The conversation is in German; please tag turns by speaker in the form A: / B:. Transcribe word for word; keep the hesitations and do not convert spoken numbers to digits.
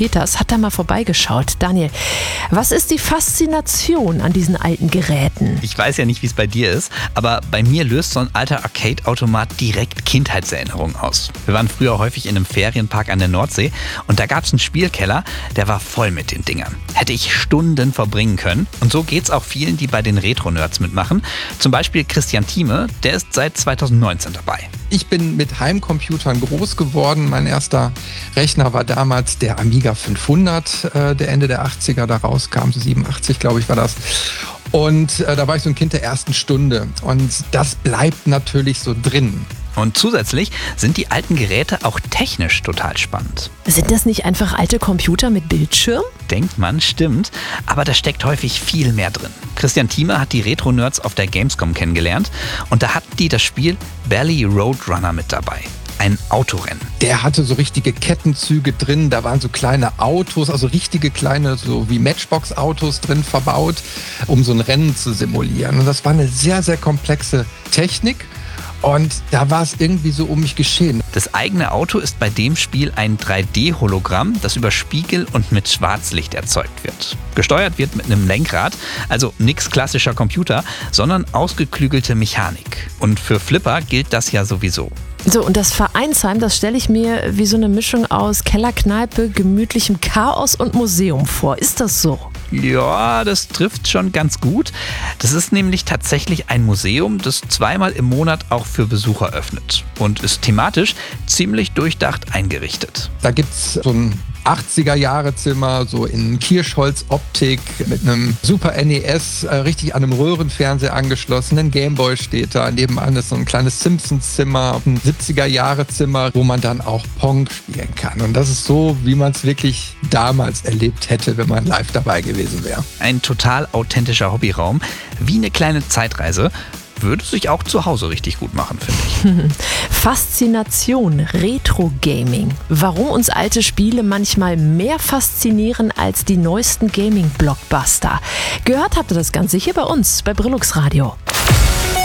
A: Peters hat da mal vorbeigeschaut. Daniel, was ist die Faszination an diesen alten Geräten?
B: Ich weiß ja nicht, wie es bei dir ist, aber bei mir löst so ein alter Arcade-Automat direkt Kindheitserinnerungen aus. Wir waren früher häufig in einem Ferienpark an der Nordsee und da gab es einen Spielkeller, der war voll mit den Dingern. Hätte ich Stunden verbringen können. Und so geht's auch vielen, die bei den Retro-Nerds mitmachen. Zum Beispiel Christian Thieme, der ist seit zweitausendneunzehn dabei.
C: Ich bin mit Heimcomputern groß geworden. Mein erster Rechner war damals der Amiga fünfhundert, äh, der Ende der achtziger da rauskam, so siebenundachtzig glaube ich war das. Und äh, da war ich so ein Kind der ersten Stunde. Und das bleibt natürlich so drin.
B: Und zusätzlich sind die alten Geräte auch technisch total spannend.
A: Sind das nicht einfach alte Computer mit Bildschirm?
B: Denkt man, stimmt, aber da steckt häufig viel mehr drin. Christian Thieme hat die Retro-Nerds auf der Gamescom kennengelernt und da hatten die das Spiel Bally Roadrunner mit dabei. Ein Autorennen.
C: Der hatte so richtige Kettenzüge drin, da waren so kleine Autos, also richtige kleine, so wie Matchbox-Autos drin verbaut, um so ein Rennen zu simulieren. Und das war eine sehr, sehr komplexe Technik. Und da war es irgendwie so um mich geschehen.
B: Das eigene Auto ist bei dem Spiel ein drei D Hologramm, das über Spiegel und mit Schwarzlicht erzeugt wird. Gesteuert wird mit einem Lenkrad, also nix klassischer Computer, sondern ausgeklügelte Mechanik. Und für Flipper gilt das ja sowieso.
A: So, und das Vereinsheim, das stelle ich mir wie so eine Mischung aus Kellerkneipe, gemütlichem Chaos und Museum vor. Ist das so?
B: Ja, das trifft schon ganz gut. Das ist nämlich tatsächlich ein Museum, das zweimal im Monat auch für Besucher öffnet und ist thematisch ziemlich durchdacht eingerichtet.
C: Da gibt's so ein achtziger-Jahre-Zimmer, so in Kirschholz-Optik mit einem Super N E S, äh, richtig an einem Röhrenfernseher angeschlossen. Ein Gameboy steht da. Nebenan ist so ein kleines Simpsons-Zimmer, ein siebziger-Jahre-Zimmer, wo man dann auch Pong spielen kann. Und das ist so, wie man es wirklich damals erlebt hätte, wenn man live dabei gewesen wäre.
B: Ein total authentischer Hobbyraum, wie eine kleine Zeitreise. Würde sich auch zu Hause richtig gut machen, finde ich.
A: Faszination, Retro-Gaming. Warum uns alte Spiele manchmal mehr faszinieren als die neuesten Gaming-Blockbuster. Gehört habt ihr das Ganze hier bei uns, bei Brillux Radio.